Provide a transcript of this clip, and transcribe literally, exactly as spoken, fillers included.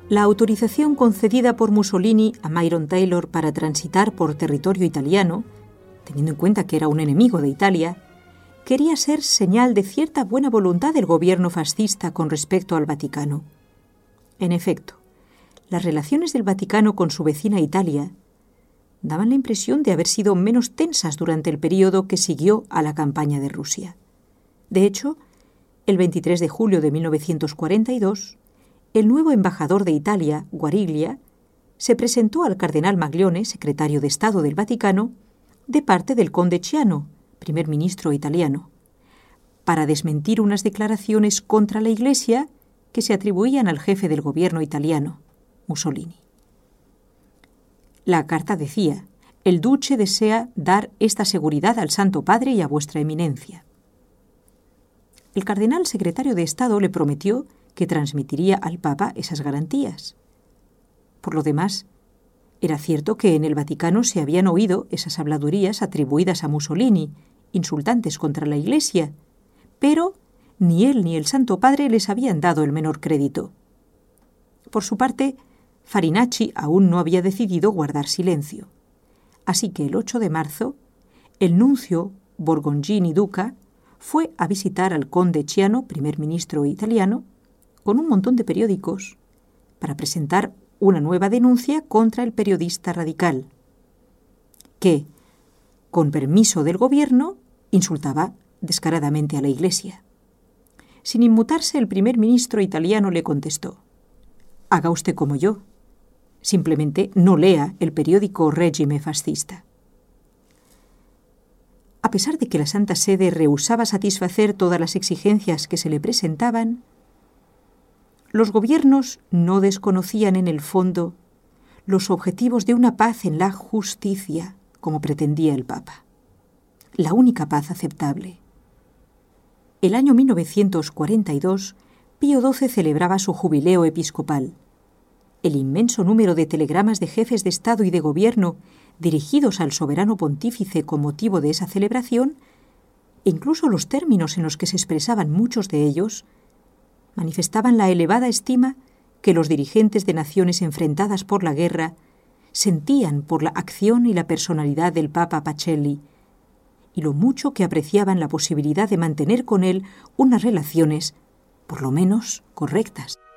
La autorización concedida por Mussolini a Myron Taylor para transitar por territorio italiano, teniendo en cuenta que era un enemigo de Italia, quería ser señal de cierta buena voluntad del gobierno fascista con respecto al Vaticano. En efecto, las relaciones del Vaticano con su vecina Italia daban la impresión de haber sido menos tensas durante el período que siguió a la campaña de Rusia. De hecho, el veintitrés de julio de mil novecientos cuarenta y dos, el nuevo embajador de Italia, Guariglia, se presentó al cardenal Maglione, secretario de Estado del Vaticano, de parte del conde Ciano, primer ministro italiano, para desmentir unas declaraciones contra la Iglesia que se atribuían al jefe del gobierno italiano, Mussolini. La carta decía: «El duce desea dar esta seguridad al Santo Padre y a vuestra eminencia». El cardenal secretario de Estado le prometió que transmitiría al Papa esas garantías. Por lo demás, era cierto que en el Vaticano se habían oído esas habladurías atribuidas a Mussolini, insultantes contra la Iglesia, pero ni él ni el Santo Padre les habían dado el menor crédito. Por su parte, Farinacci aún no había decidido guardar silencio. Así que el ocho de marzo, el nuncio Borgoncini Duca fue a visitar al conde Ciano, primer ministro italiano, con un montón de periódicos para presentar una nueva denuncia contra el periodista radical, que, con permiso del gobierno, insultaba descaradamente a la Iglesia. Sin inmutarse, el primer ministro italiano le contestó: «Haga usted como yo. Simplemente no lea el periódico Régimen fascista». A pesar de que la Santa Sede rehusaba satisfacer todas las exigencias que se le presentaban, los gobiernos no desconocían en el fondo los objetivos de una paz en la justicia, como pretendía el Papa. La única paz aceptable. El año mil novecientos cuarenta y dos, Pío doce celebraba su jubileo episcopal. El inmenso número de telegramas de jefes de Estado y de Gobierno dirigidos al soberano pontífice con motivo de esa celebración, e incluso los términos en los que se expresaban muchos de ellos, manifestaban la elevada estima que los dirigentes de naciones enfrentadas por la guerra sentían por la acción y la personalidad del Papa Pacelli, y lo mucho que apreciaban la posibilidad de mantener con él unas relaciones, por lo menos, correctas.